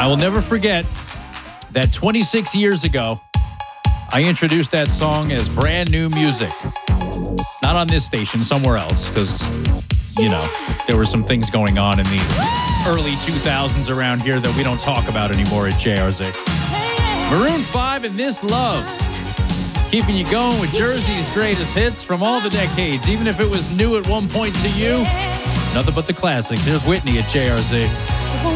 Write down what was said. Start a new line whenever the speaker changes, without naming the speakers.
I will never forget that 26 years ago, I introduced that song as brand new music. Not on this station, somewhere else, because, you know, there were some things going on in the early 2000s around here that we don't talk about anymore at JRZ. Maroon 5 and This Love. Keeping you going with Jersey's greatest hits from all the decades, even if it was new at one point to you. Nothing but the classics. Here's Whitney at JRZ.